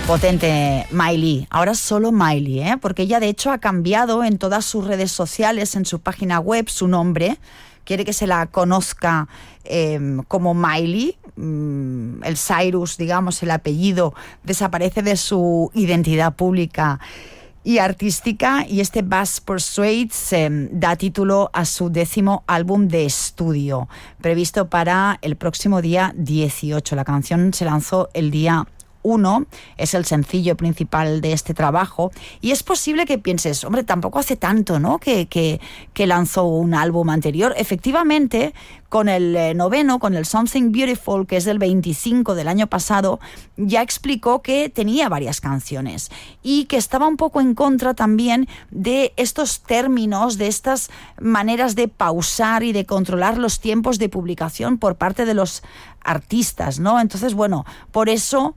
Potente Miley, ahora solo Miley, porque ella de hecho ha cambiado en todas sus redes sociales, en su página web, su nombre. Quiere que se la conozca como Miley. El Cyrus, digamos, el apellido, desaparece de su identidad pública y artística, y este Bass Persuades da título a su 10º álbum de estudio, previsto para el próximo día 18. La canción se lanzó el día 1, es el sencillo principal de este trabajo, y es posible que pienses, hombre, tampoco hace tanto, ¿no?, que lanzó un álbum anterior. Efectivamente, con el 9º, con el Something Beautiful, que es del 25 del año pasado, ya explicó que tenía varias canciones y que estaba un poco en contra también de estos términos, de estas maneras de pausar y de controlar los tiempos de publicación por parte de los artistas, ¿no? Entonces, bueno, por eso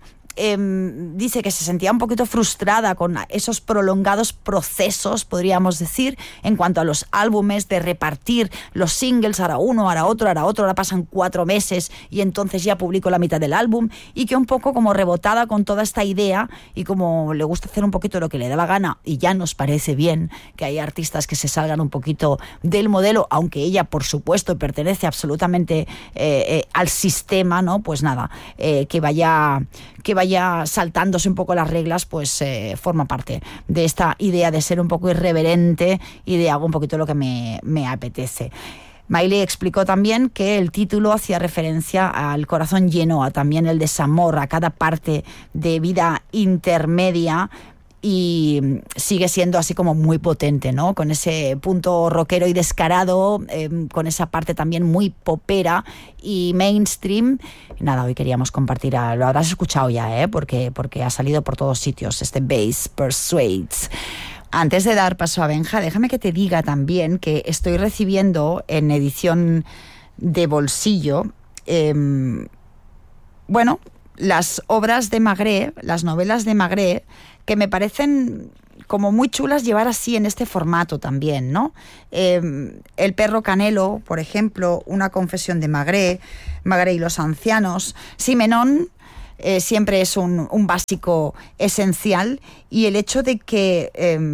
dice que se sentía un poquito frustrada con esos prolongados procesos, podríamos decir, en cuanto a los álbumes, de repartir los singles, ahora uno, ahora otro, ahora pasan 4 meses y entonces ya publico la mitad del álbum, y que un poco como rebotada con toda esta idea, y como le gusta hacer un poquito lo que le da la gana, y ya nos parece bien que hay artistas que se salgan un poquito del modelo, aunque ella por supuesto pertenece absolutamente al sistema, ¿no? Pues nada, que vaya saltándose un poco las reglas, pues forma parte de esta idea de ser un poco irreverente y de hago un poquito lo que me apetece. Miley explicó también que el título hacía referencia al corazón lleno, a también el desamor, a cada parte de vida intermedia, y sigue siendo así como muy potente, ¿no? Con ese punto rockero y descarado, con esa parte también muy popera y mainstream. Nada, hoy queríamos compartir, lo habrás escuchado ya, porque ha salido por todos sitios, este Bass Persuades. Antes de dar paso a Benja, déjame que te diga también que estoy recibiendo en edición de bolsillo, las obras de Magreth, las novelas de Magreth, que me parecen como muy chulas llevar así en este formato también, ¿no? El perro Canelo, por ejemplo, una confesión de Magreth y los ancianos. Simenón siempre es un básico esencial, y el hecho de que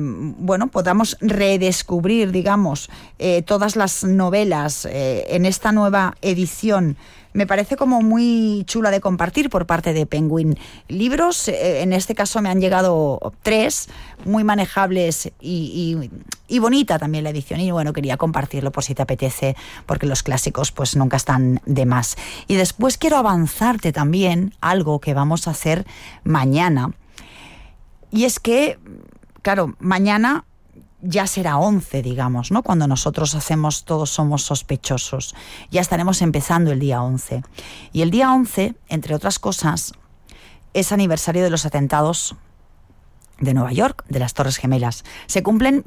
podamos redescubrir, digamos, todas las novelas en esta nueva edición, me parece como muy chula de compartir por parte de Penguin Libros. En este caso me han llegado 3, muy manejables y bonita también la edición. Y bueno, quería compartirlo por si te apetece, porque los clásicos pues nunca están de más. Y después quiero avanzarte también algo que vamos a hacer mañana. Y es que, claro, mañana ya será 11, digamos, ¿no? Cuando nosotros hacemos Todos somos sospechosos. Ya estaremos empezando el día 11. Y el día 11, entre otras cosas, es aniversario de los atentados de Nueva York, de las Torres Gemelas. Se cumplen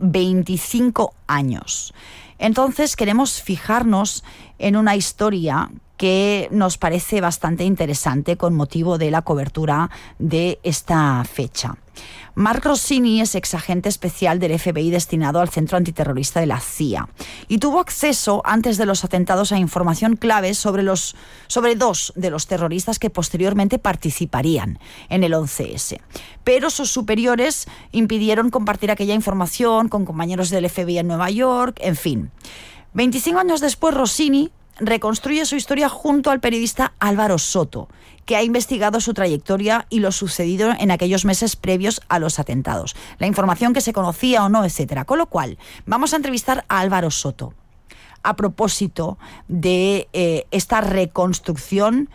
25 años. Entonces queremos fijarnos en una historia que nos parece bastante interesante con motivo de la cobertura de esta fecha. Mark Rossini es exagente especial del FBI destinado al Centro Antiterrorista de la CIA y tuvo acceso antes de los atentados a información clave sobre 2 de los terroristas que posteriormente participarían en el 11S. Pero sus superiores impidieron compartir aquella información con compañeros del FBI en Nueva York, en fin. 25 años después, Rossini reconstruye su historia junto al periodista Álvaro Soto, que ha investigado su trayectoria y lo sucedido en aquellos meses previos a los atentados, la información que se conocía o no, etcétera. Con lo cual, vamos a entrevistar a Álvaro Soto a propósito de esta reconstrucción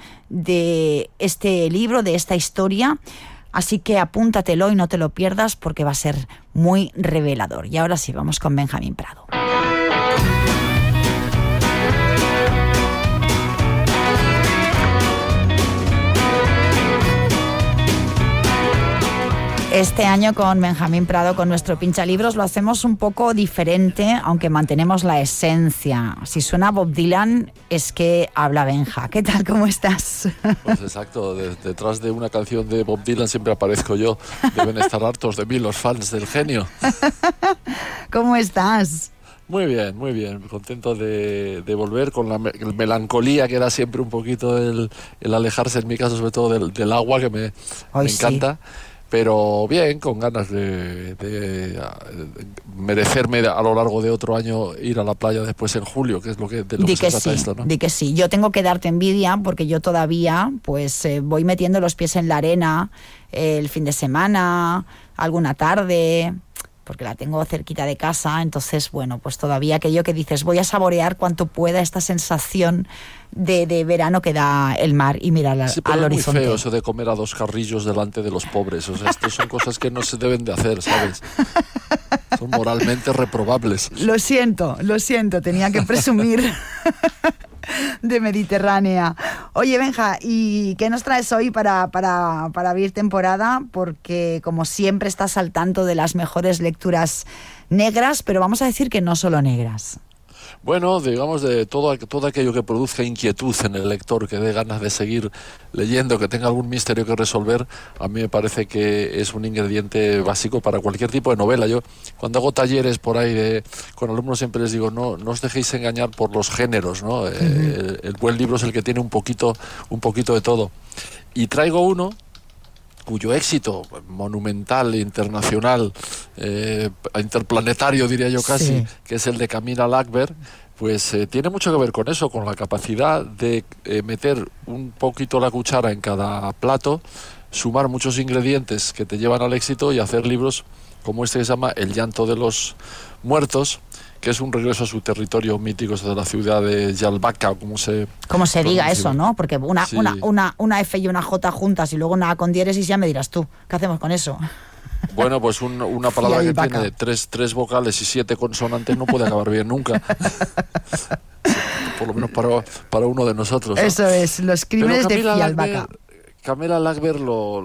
de este libro, de esta historia. Así que apúntatelo y no te lo pierdas, porque va a ser muy revelador. Y ahora sí, vamos con Benjamín Prado. Este año con Benjamín Prado, con nuestro Pinchalibros, lo hacemos un poco diferente, aunque mantenemos la esencia. Si suena Bob Dylan, es que habla Benja. ¿Qué tal? ¿Cómo estás? Pues exacto, detrás de una canción de Bob Dylan siempre aparezco yo. Deben estar hartos de mí los fans del genio. ¿Cómo estás? Muy bien, contento de volver con la melancolía que da siempre un poquito el alejarse, en mi caso sobre todo del agua, que me encanta. pero bien, con ganas de merecerme a lo largo de otro año ir a la playa después en julio, que es de lo que se trata esto, ¿no? Di que sí. Yo tengo que darte envidia porque yo todavía pues voy metiendo los pies en la arena el fin de semana, alguna tarde, porque la tengo cerquita de casa. Entonces, bueno, pues todavía aquello que dices, voy a saborear cuanto pueda esta sensación de verano que da el mar y mirar al horizonte. Es muy feo eso de comer a 2 carrillos delante de los pobres. O sea, estas son cosas que no se deben de hacer, ¿sabes? Son moralmente reprobables. Lo siento, tenía que presumir de Mediterránea. Oye, Benja, ¿y qué nos traes hoy para abrir temporada? Porque, como siempre, estás al tanto de las mejores lecturas negras, pero vamos a decir que no solo negras. Bueno, digamos de todo aquello que produzca inquietud en el lector, que dé ganas de seguir leyendo, que tenga algún misterio que resolver, a mí me parece que es un ingrediente básico para cualquier tipo de novela. Yo, cuando hago talleres por ahí con alumnos, siempre les digo, no os dejéis engañar por los géneros, ¿no? El buen libro es el que tiene un poquito de todo. Y traigo uno cuyo éxito monumental, internacional, interplanetario diría yo casi, sí, que es el de Camila Lackberg, pues tiene mucho que ver con eso, con la capacidad de meter un poquito la cuchara en cada plato, sumar muchos ingredientes que te llevan al éxito y hacer libros como este que se llama El llanto de los muertos, que es un regreso a su territorio mítico de la ciudad de Yalbaca, como se diga eso, ¿no? Porque una F y una J juntas y luego una con diéresis, ya me dirás tú, ¿qué hacemos con eso? Bueno, pues una palabra que tiene tres vocales y 7 consonantes no puede acabar bien nunca. Por lo menos para uno de nosotros, ¿no? Eso es, los crímenes de Yalbaca. Camila Lackberg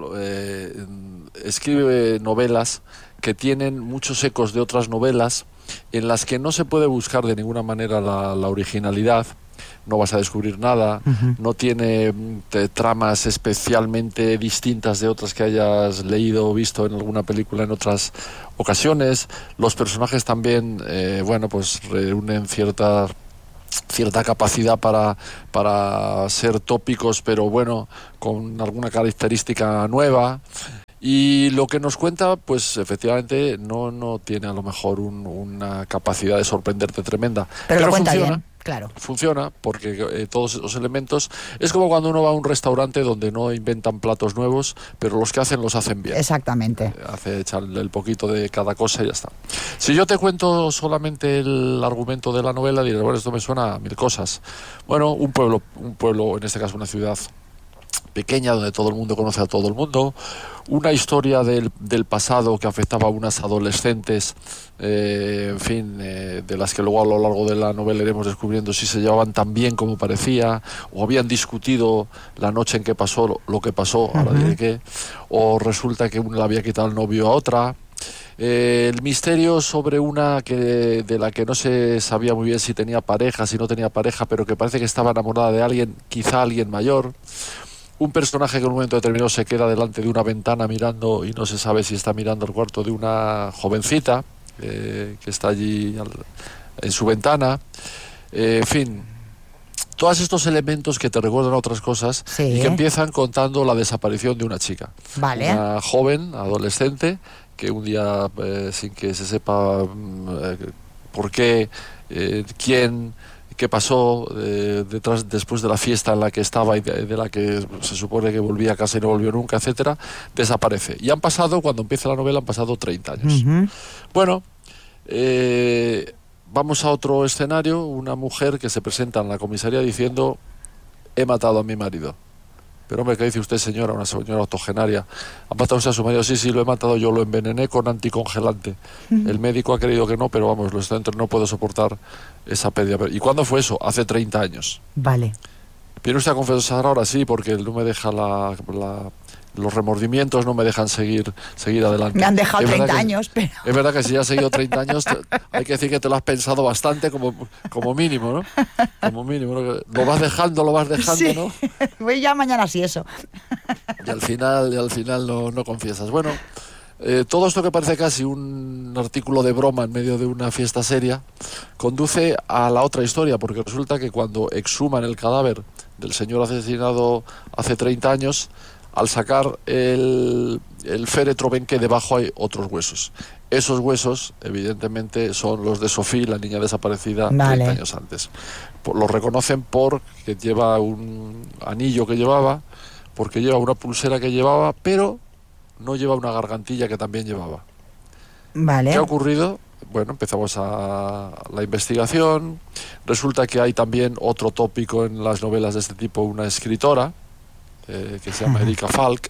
escribe novelas que tienen muchos ecos de otras novelas, en las que no se puede buscar de ninguna manera la originalidad. No vas a descubrir nada, no tiene tramas especialmente distintas de otras que hayas leído o visto en alguna película en otras ocasiones. Los personajes también, pues reúnen cierta capacidad para ser tópicos, pero bueno, con alguna característica nueva. Y lo que nos cuenta, pues efectivamente no tiene a lo mejor una capacidad de sorprenderte tremenda. Pero lo cuenta bien, claro. Funciona porque todos esos elementos... Es como cuando uno va a un restaurante donde no inventan platos nuevos, pero los que hacen los hacen bien. Exactamente. Echarle el poquito de cada cosa y ya está. Si yo te cuento solamente el argumento de la novela, dirás, bueno, esto me suena a 1000 cosas. Bueno, un pueblo, en este caso una ciudad pequeña donde todo el mundo conoce a todo el mundo, una historia del pasado que afectaba a unas adolescentes, de las que luego a lo largo de la novela iremos descubriendo si se llevaban tan bien como parecía, o habían discutido la noche en que pasó lo que pasó, ahora diré qué, o resulta que una le había quitado el novio a otra. El misterio sobre una de la que no se sabía muy bien si tenía pareja, si no tenía pareja, pero que parece que estaba enamorada de alguien, quizá alguien mayor. Un personaje que en un momento determinado se queda delante de una ventana mirando y no se sabe si está mirando el cuarto de una jovencita que está allí en su ventana. En fin, todos estos elementos que te recuerdan a otras cosas, sí, y que empiezan contando la desaparición de una chica. Vale. Una joven, adolescente, que un día, sin que se sepa por qué, quién, qué pasó después de la fiesta en la que estaba y de la que se supone que volvía a casa y no volvió nunca, etcétera, desaparece. Y cuando empieza la novela, han pasado 30 años. Bueno, vamos a otro escenario, una mujer que se presenta en la comisaría diciendo: he matado a mi marido. Pero hombre, ¿qué dice usted, señora? Una señora octogenaria. ¿Ha matado usted a su marido? Sí, lo he matado yo, lo envenené con anticongelante. El médico ha creído que no, pero vamos, los centros no puedo soportar esa pérdida. ¿Y cuándo fue eso? Hace 30 años. Vale. ¿Viene usted a confesar ahora? Sí, porque no me deja los remordimientos no me dejan seguir adelante. Me han dejado 30 años, pero... Es verdad que si ya has seguido 30 años, hay que decir que te lo has pensado bastante como mínimo, ¿no? Como mínimo, ¿no? Lo vas dejando, sí. ¿no? Voy ya mañana sí eso. Y al final no confiesas. Bueno, todo esto que parece casi un artículo de broma en medio de una fiesta seria, conduce a la otra historia, porque resulta que cuando exhuman el cadáver del señor asesinado hace 30 años, al sacar el féretro ven que debajo hay otros huesos. Esos huesos, evidentemente, son los de Sophie, la niña desaparecida 30 años antes. Los reconocen porque lleva un anillo que llevaba, porque lleva una pulsera que llevaba, pero no lleva una gargantilla que también llevaba. Vale. ¿Qué ha ocurrido? Bueno, empezamos la investigación. Resulta que hay también otro tópico en las novelas de este tipo, una escritora que se llama Erika Falk,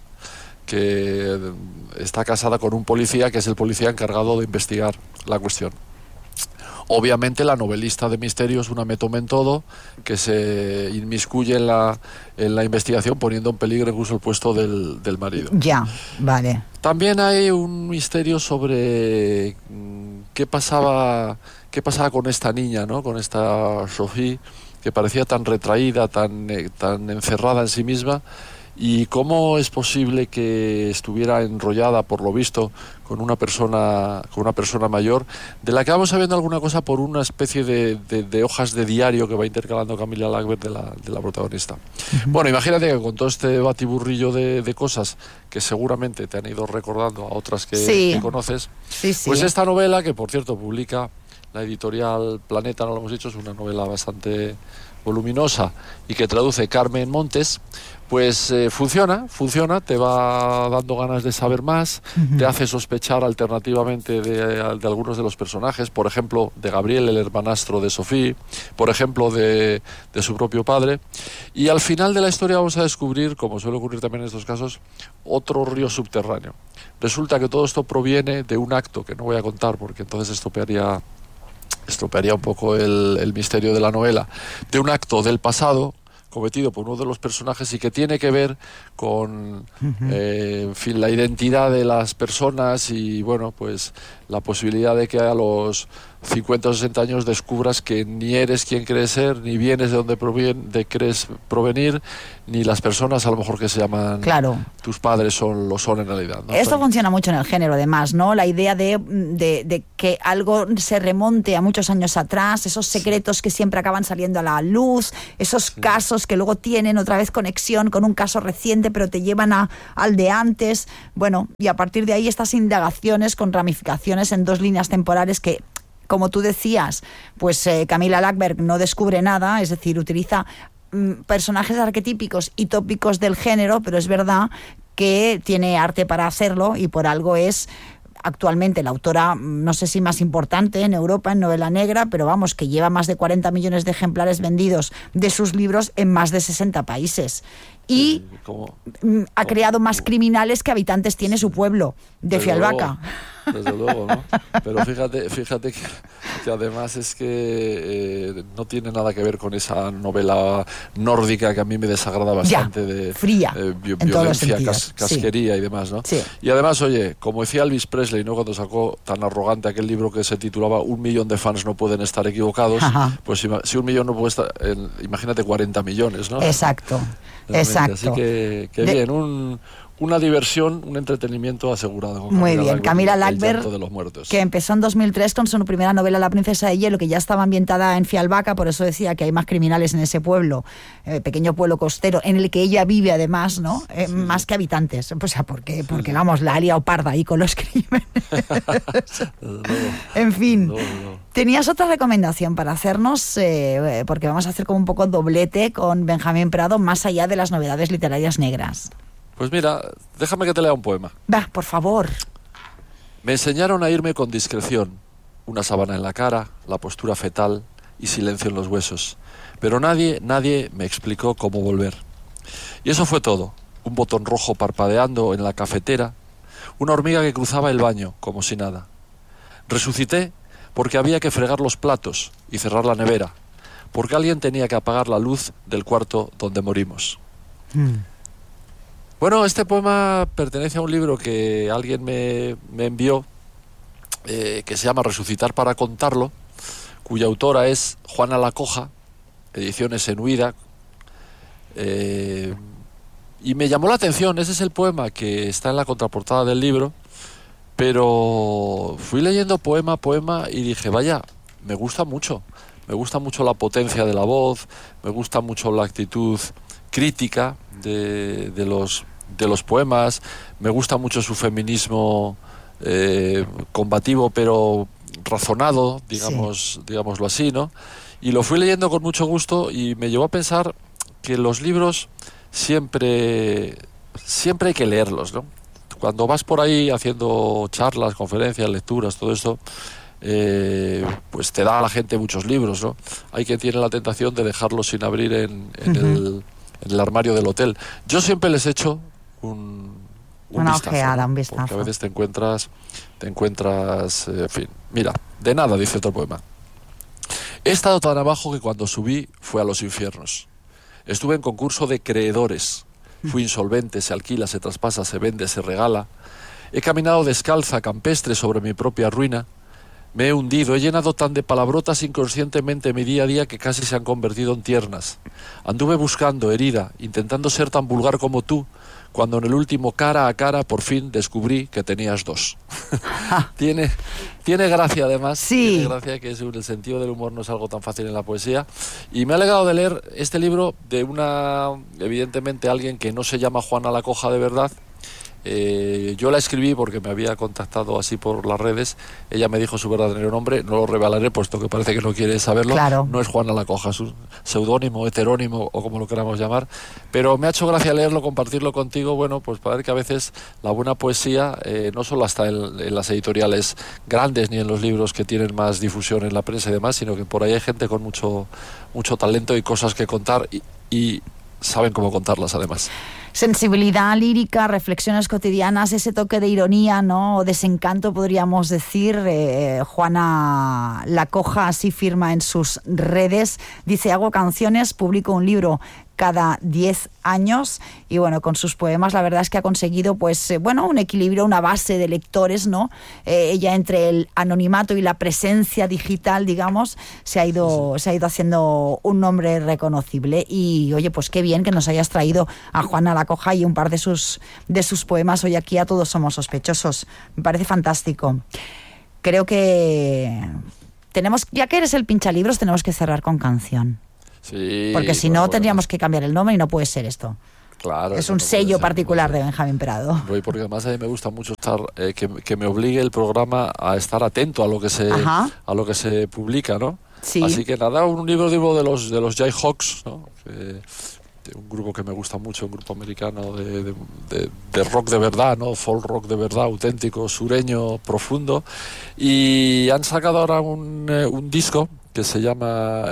que está casada con un policía, que es el policía encargado de investigar la cuestión. Obviamente la novelista de misterio es una metomentodo que se inmiscuye en la investigación, poniendo en peligro incluso el puesto del marido. Ya, vale. También hay un misterio sobre qué pasaba con esta niña, ¿no? Con esta Sophie, que parecía tan retraída, tan encerrada en sí misma, y cómo es posible que estuviera enrollada, por lo visto, con una persona mayor, de la que vamos sabiendo alguna cosa por una especie de hojas de diario que va intercalando Camila Lackberg de la protagonista. Uh-huh. Bueno, imagínate que con todo este batiburrillo de cosas que seguramente te han ido recordando a otras que conoces, pues esta novela, que por cierto publica la editorial Planeta, no lo hemos dicho, es una novela bastante voluminosa y que traduce Carmen Montes, pues funciona, te va dando ganas de saber más, te hace sospechar alternativamente de algunos de los personajes, por ejemplo, de Gabriel, el hermanastro de Sophie, por ejemplo, de su propio padre, y al final de la historia vamos a descubrir, como suele ocurrir también en estos casos, otro río subterráneo. Resulta que todo esto proviene de un acto que no voy a contar porque entonces estropearía un poco el misterio de la novela, de un acto del pasado cometido por uno de los personajes y que tiene que ver con en fin, la identidad de las personas y bueno, pues la posibilidad de que a los 50 o 60 años descubras que ni eres quien crees ser, ni vienes de donde crees provenir, ni las personas a lo mejor que se llaman tus padres lo son en realidad, ¿no? Esto funciona mucho en el género, además, ¿no? La idea de que algo se remonte a muchos años atrás, esos secretos que siempre acaban saliendo a la luz, esos casos que luego tienen otra vez conexión con un caso reciente, pero te llevan al de antes. Bueno, y a partir de ahí estas indagaciones con ramificaciones en dos líneas temporales que, como tú decías, pues Camila Lackberg no descubre nada, es decir, utiliza personajes arquetípicos y tópicos del género, pero es verdad que tiene arte para hacerlo y por algo es actualmente la autora, no sé si más importante en Europa en novela negra, pero vamos, que lleva más de 40 millones de ejemplares vendidos de sus libros en más de 60 países. Y ha creado más criminales que habitantes tiene su pueblo de Fialbaca. Desde luego, ¿no? Pero fíjate que además es que no tiene nada que ver con esa novela nórdica que a mí me desagrada bastante, fría, violencia, casquería y demás, ¿no? Sí. Y además, oye, como decía Elvis Presley, ¿no? Cuando sacó tan arrogante aquel libro que se titulaba 1 millón de fans no pueden estar equivocados, pues si 1 millón no puede estar, imagínate 40 millones, ¿no? Exacto. Así que bien, una diversión, un entretenimiento asegurado. Muy bien, Camila Lackberg, de los muertos, que empezó en 2003 con su primera novela La princesa de hielo, que ya estaba ambientada en Fialbaca, por eso decía que hay más criminales en ese pueblo, pequeño pueblo costero, en el que ella vive además, ¿no? Más que habitantes. O sea, porque vamos, la ha liado parda ahí con los crímenes. En fin. Tenías otra recomendación para hacernos, porque vamos a hacer como un poco doblete con Benjamín Prado, más allá de las novedades literarias negras. Pues mira, déjame que te lea un poema. Va, por favor. Me enseñaron a irme con discreción, una sábana en la cara, la postura fetal y silencio en los huesos. Pero nadie me explicó cómo volver. Y eso fue todo. Un botón rojo parpadeando en la cafetera, una hormiga que cruzaba el baño como si nada. Resucité porque había que fregar los platos y cerrar la nevera, porque alguien tenía que apagar la luz del cuarto donde morimos. Bueno, este poema pertenece a un libro que alguien me envió, que se llama Resucitar para contarlo, cuya autora es Juana La Coja, ediciones en Huida, y me llamó la atención. Ese es el poema que está en la contraportada del libro, pero fui leyendo poema a poema y dije, vaya, me gusta mucho la potencia de la voz, me gusta mucho la actitud crítica de los los poemas. Me gusta mucho su feminismo combativo, pero razonado, digámoslo así, ¿no? Y lo fui leyendo con mucho gusto y me llevó a pensar que los libros siempre hay que leerlos, ¿no? Cuando vas por ahí haciendo charlas, conferencias, lecturas, todo esto, pues te da a la gente muchos libros, ¿no? Hay quien tiene la tentación de dejarlos sin abrir en el armario del hotel. Yo siempre les echo una vistazo, ojeada, ¿no? un vistazo. Porque a veces te encuentras, en fin. Mira, de nada, dice otro poema. He estado tan abajo que cuando subí fue a los infiernos. Estuve en concurso de creedores. Fui insolvente, se alquila, se traspasa, se vende, se regala. He caminado descalza, campestre, sobre mi propia ruina. Me he hundido, he llenado tan de palabrotas inconscientemente mi día a día que casi se han convertido en tiernas. Anduve buscando, herida, intentando ser tan vulgar como tú, cuando en el último cara a cara por fin descubrí que tenías dos. Tiene gracia además, sí. Tiene gracia que el sentido del humor no es algo tan fácil en la poesía. Y me ha alegrado de leer este libro de evidentemente alguien que no se llama Juana la Coja de verdad. Yo la escribí porque me había contactado así por las redes. Ella me dijo su verdadero nombre, no lo revelaré puesto que parece que no quiere saberlo. Claro. No es Juana la Coja, es un seudónimo, heterónimo o como lo queramos llamar, pero me ha hecho gracia leerlo, compartirlo contigo, bueno, pues para ver que a veces la buena poesía no solo está en las editoriales grandes ni en los libros que tienen más difusión en la prensa y demás, sino que por ahí hay gente con mucho talento y cosas que contar y saben cómo contarlas además. Sensibilidad lírica, reflexiones cotidianas, ese toque de ironía, ¿no? O desencanto, podríamos decir. Juana la Coja así firma en sus redes. Dice, hago canciones, publico un libro cada 10 años y bueno, con sus poemas la verdad es que ha conseguido pues un equilibrio, una base de lectores, ¿no? Ella entre el anonimato y la presencia digital, digamos, se ha ido haciendo un nombre reconocible y oye, pues qué bien que nos hayas traído a Juana la Coja y un par de sus poemas hoy aquí a Todos Somos Sospechosos. Me parece fantástico. Creo que ya que eres el pinchalibros, tenemos que cerrar con canción. Sí, porque si no tendríamos que cambiar el nombre y no puede ser esto. Claro. Es un sello particular de Benjamín Prado. Porque además a mí me gusta mucho estar que me obligue el programa a estar atento a lo que se publica, ¿no? Sí. Así que nada, un libro de los Jayhawks, ¿no? Un grupo que me gusta mucho, un grupo americano de rock de verdad, ¿no? Folk rock de verdad, auténtico, sureño, profundo. Y han sacado ahora un disco que se llama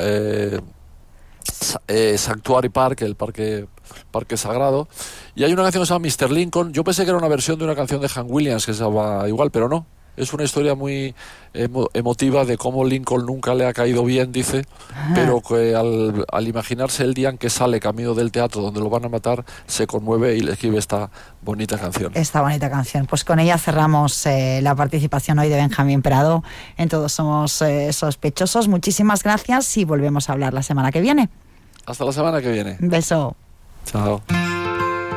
Sanctuary Park, el parque sagrado, y hay una canción que se llama Mr. Lincoln. Yo pensé que era una versión de una canción de Hank Williams que se llama igual, pero no. Es una historia muy emotiva de cómo Lincoln nunca le ha caído bien, dice, pero que al imaginarse el día en que sale camino del teatro donde lo van a matar, se conmueve y le escribe esta bonita canción. Esta bonita canción. Pues con ella cerramos la participación hoy de Benjamín Prado en Todos Somos Sospechosos. Muchísimas gracias y volvemos a hablar la semana que viene. Hasta la semana que viene. Un beso. Chao.